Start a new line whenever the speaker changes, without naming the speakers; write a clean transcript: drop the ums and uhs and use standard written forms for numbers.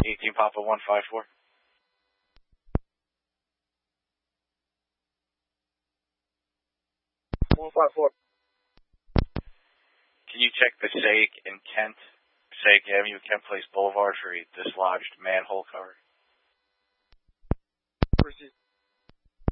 18 Papa 154. Can you check the Passaic in Kent, Passaic Avenue, Kent Place Boulevard for a dislodged manhole cover?
Proceed.